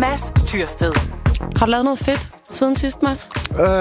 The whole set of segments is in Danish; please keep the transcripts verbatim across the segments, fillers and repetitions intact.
Mads Tyrsted. Har du lavet noget fedt siden sidst, Mads?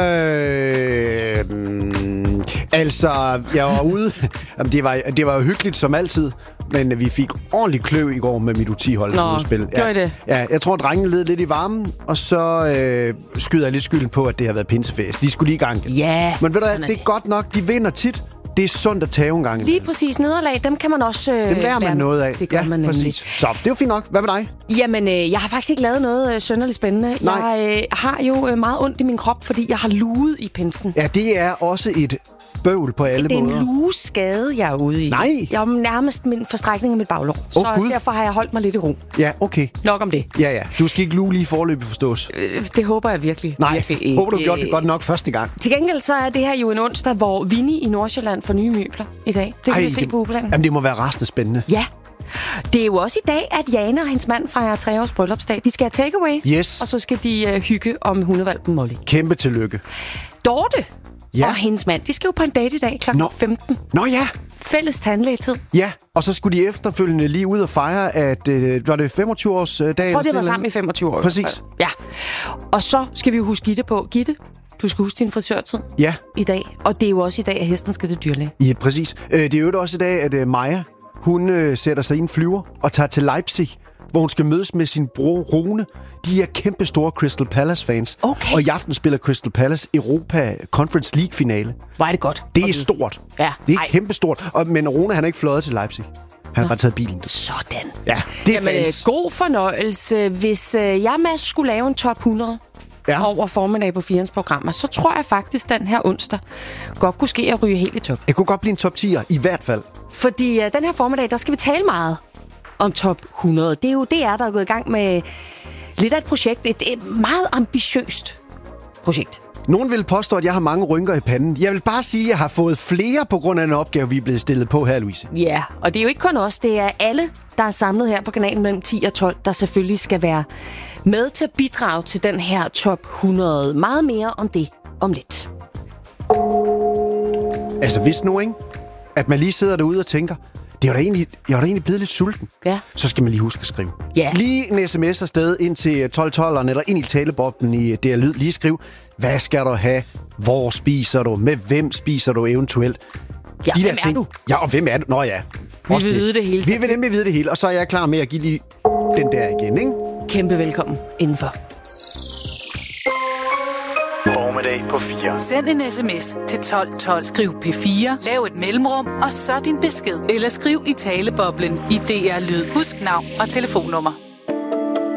Øh, mm, altså, jeg var ude. Jamen, det, var, det var jo hyggeligt som altid, men vi fik ordentligt kløv i går med mit U ti-hold til udspil. Gjorde ja, I det? Ja, jeg tror, at drengene led lidt i varmen, og så øh, skyder jeg lidt skylden på, at det har været pinsefest. De skulle lige i gang. Ja, men ved du hvad, er det er det. godt nok. De vinder tit. Det er sundt at tage en gang. Lige præcis. Nederlag, dem kan man også øh, Dem lærer man noget af. Det gør ja, man nemlig. Præcis. Så det er jo fint nok. Hvad med dig? Jamen, øh, jeg har faktisk ikke lavet noget øh, synderligt spændende. Nej. Jeg øh, har jo øh, meget ondt i min krop, fordi jeg har luet i pinsen. Ja, det er også et bøvl på alle måder. Det er måder. en lugeskade, jeg er ude i. Nej. Jeg er nærmest min forstrækning af mit baglår. Åh, så Gud. derfor har jeg holdt mig lidt i ro. Ja, okay. Nok om det. Ja, ja. Du skal ikke luge lige forløbet forstås. Øh, det håber jeg virkelig. Nej, virkelig ikke. håber du gjorde det godt nok første gang. Til gengæld så er det her jo en onsdag, hvor Vinnie i Nordsjælland får nye møbler i dag. Det kan Ej, vi se det, på ugeplanen. Jamen, det må være resten spændende. Ja. Det er jo også i dag, at Jana og hendes mand fejrer tre års bryllupsdag. De skal have takeaway, Yes. og så skal de uh, hygge om hundevalpen Molly. Kæmpe tillykke. Dorte Ja. og hendes mand, de skal jo på en date i dag klokken Nå. femten. Nå ja. Fælles tandlægetid. Ja, og så skulle de efterfølgende lige ud og fejre, at øh, var det femogtyve års øh, dag? Jeg tror, det var sammen i femogtyve år. Præcis. Ja. Og så skal vi jo huske Gitte på. Gitte, du skal huske din frisørtid Ja, i dag. Og det er jo også i dag, at hesten skal til dyrlæge. ja præcis. Øh, det er jo også i dag, at øh, Maja, hun øh, sætter sig i en flyver og tager til Leipzig, hvor hun skal mødes med sin bror Rune. De er kæmpe store Crystal Palace-fans. Okay. Og i aften spiller Crystal Palace Europa Conference League-finale. Hvor er det godt. Det er stort. Ja. Det er Ej. kæmpe stort. Og, men Rune, han er ikke fløjet til Leipzig. Han har bare taget bilen. Sådan. Ja, det er Jamen, fans. god fornøjelse. Hvis øh, jeg, Mads, skulle lave en top hundrede Ja. over formiddag på firens programmer, så tror jeg faktisk, den her onsdag godt kunne ske at ryge helt i top. Jeg kunne godt blive en top tier, i hvert fald. Fordi øh, den her formiddag, der skal vi tale meget om top hundrede. Det er jo D R, der er gået i gang med lidt af et projekt. Et, et meget ambitiøst projekt. Nogen vil påstå, at jeg har mange rynker i panden. Jeg vil bare sige, at jeg har fået flere på grund af en opgave, vi er blevet stillet på her, Louise. Ja, yeah. Og det er jo ikke kun os. Det er alle, der er samlet her på kanalen mellem ti og tolv, der selvfølgelig skal være med til at bidrage til den her top hundrede. Meget mere om det om lidt. Altså, hvis nu, ikke? At man lige sidder derude og tænker, det var da egentlig, jeg var da egentlig blevet lidt sulten. Ja. Så skal man lige huske at skrive. Ja. Lige en sms afsted ind til tolv tolv'eren eller ind i talebobben i D R Lyd. Lige skriv, hvad skal du have? Hvor spiser du? Med hvem spiser du eventuelt? Ja, De der hvem er ting. du? Ja, og hvem er du? Nå ja. Vi Også vil vide det hele. Vi vil nemlig vide det hele, og så er jeg klar med at give lige den der igen, ikke? Kæmpe velkommen indenfor. Formiddag på fire. Send en sms til tolv tolv. Skriv P fire, lav et mellemrum, og så din besked. Eller skriv i taleboblen i D R Lyd. Husk navn og telefonnummer.